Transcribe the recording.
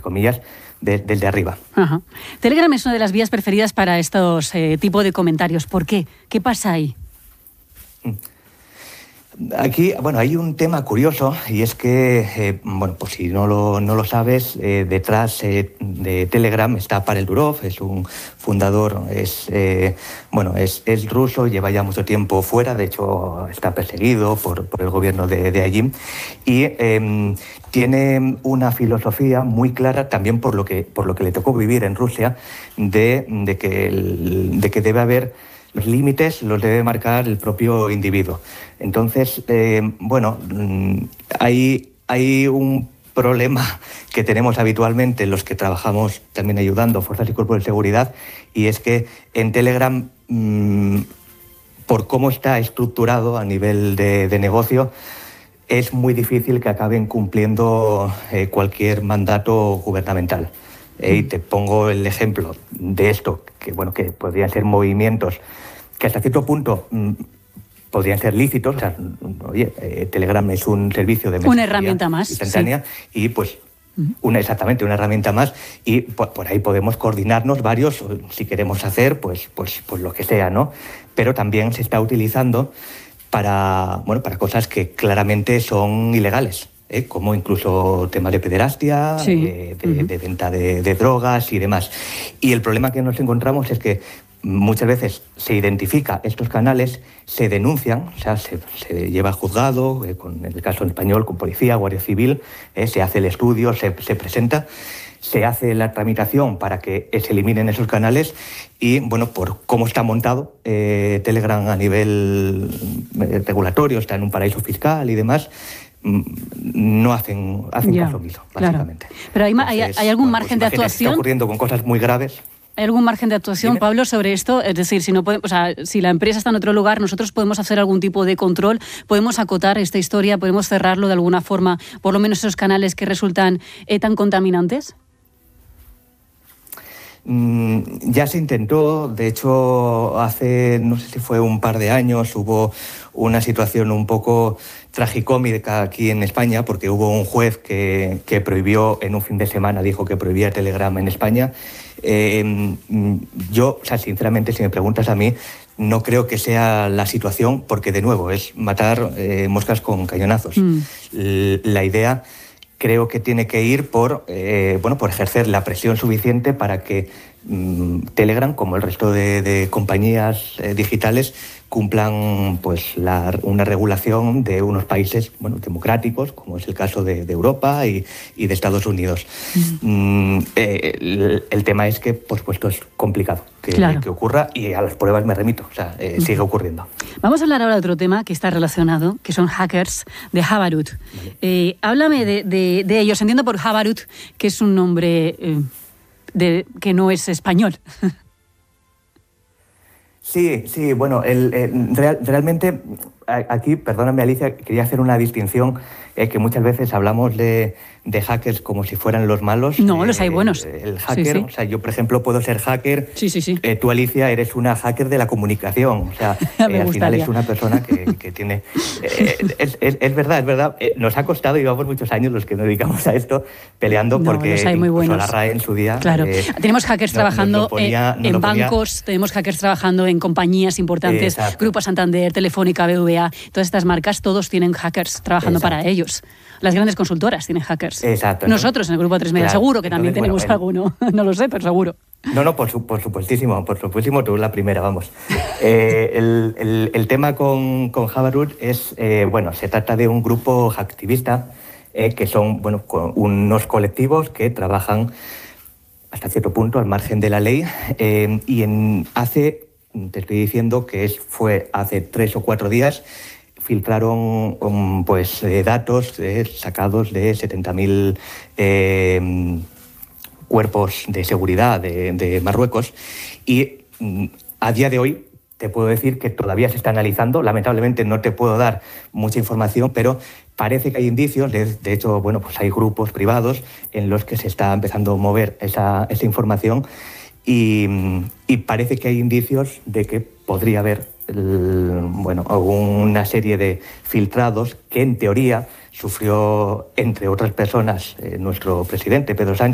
comillas, desde arriba. Ajá. Telegram es una de las vías preferidas para estos tipo de comentarios. ¿Por qué? ¿Qué pasa ahí? Aquí, bueno, hay un tema curioso y es que, bueno, pues si no lo sabes, detrás de Telegram está Pavel Durov, es un fundador, es ruso, lleva ya mucho tiempo fuera, de hecho está perseguido por el gobierno de allí y tiene una filosofía muy clara también por lo que le tocó vivir en Rusia de que debe haber los límites, los debe marcar el propio individuo. Entonces, hay un problema que tenemos habitualmente los que trabajamos también ayudando a fuerzas y cuerpos de seguridad, y es que en Telegram, por cómo está estructurado a nivel de negocio, es muy difícil que acaben cumpliendo cualquier mandato gubernamental. Y te pongo el ejemplo de esto, que podrían ser movimientos que hasta cierto punto podrían ser lícitos. O sea, Telegram es un servicio de mensajería una herramienta más instantánea, sí. Y pues exactamente una herramienta más, y por ahí podemos coordinarnos varios si queremos hacer pues lo que sea, ¿no? Pero también se está utilizando para cosas que claramente son ilegales, como incluso temas de pederastia, sí. de venta de drogas y demás. Y el problema que nos encontramos es que muchas veces se identifica estos canales, se denuncian, o sea, se lleva a juzgado, en el caso en español con policía, guardia civil, se hace el estudio, se presenta, se hace la tramitación para que se eliminen esos canales y, bueno, por cómo está montado Telegram a nivel regulatorio, está en un paraíso fiscal y demás, no hacen caso omiso, básicamente. Claro. Pero ¿hay algún margen de actuación? Está ocurriendo con cosas muy graves. ¿Hay algún margen de actuación, ¿Dime? Pablo, sobre esto? Es decir, si la empresa está en otro lugar, nosotros podemos hacer algún tipo de control, podemos acotar esta historia, podemos cerrarlo de alguna forma, por lo menos esos canales que resultan tan contaminantes. Ya se intentó, de hecho, hace, no sé si fue un par de años, hubo una situación un poco tragicómica aquí en España, porque hubo un juez que prohibió, en un fin de semana, dijo que prohibía Telegram en España. Yo, sinceramente, si me preguntas a mí, no creo que sea la situación, porque, de nuevo, es matar moscas con cañonazos. La idea creo que tiene que ir por ejercer la presión suficiente para que Telegram, como el resto de compañías digitales, cumplan una regulación de unos países democráticos, como es el caso de Europa y de Estados Unidos. El tema es que, por supuesto, es complicado que ocurra, y a las pruebas me remito, sigue ocurriendo. Vamos a hablar ahora de otro tema que está relacionado, que son hackers de Havarut. Vale. Háblame de ellos. Entiendo por Havarut que es un nombre que no es español. Sí, bueno, realmente aquí, perdóname Alicia, quería hacer una distinción, que muchas veces hablamos de hackers como si fueran los malos. No, los hay buenos. El hacker, sí. O sea, yo por ejemplo puedo ser hacker. Sí. Tú, Alicia, eres una hacker de la comunicación. O sea, al final es una persona que tiene... es verdad. Nos ha costado, llevamos muchos años los que nos dedicamos a esto, peleando porque los hay muy buenos. La RAE en su día... Claro, tenemos hackers trabajando en bancos, tenemos hackers trabajando en compañías importantes, Exacto. Grupo Santander, Telefónica, BBVA, todas estas marcas, todos tienen hackers trabajando para ellos. Las grandes consultoras tienen hackers. Exacto. Nosotros en el Grupo 3 Media, seguro que también tenemos alguno. No lo sé, pero seguro. No, por supuestísimo, tú la primera, vamos. El tema con Havarut es, se trata de un grupo hacktivista, que son, unos colectivos que trabajan hasta cierto punto al margen de la ley, te estoy diciendo que fue hace 3 o 4 días, filtraron datos sacados de 70.000 cuerpos de seguridad de Marruecos, y a día de hoy te puedo decir que todavía se está analizando. Lamentablemente no te puedo dar mucha información, pero parece que hay indicios, de hecho, hay grupos privados en los que se está empezando a mover esa información, y parece que hay indicios de que podría haber alguna serie de filtrados que, en teoría, sufrió, entre otras personas, nuestro presidente, Pedro Sánchez,